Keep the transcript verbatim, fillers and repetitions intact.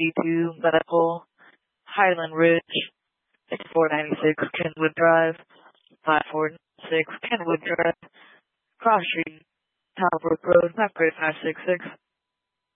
eighty-two Medical, Highland Ridge, four ninety-six Kenwood Drive, five four six Kenwood Drive, Cross Street, Talbrook Road, five five six six.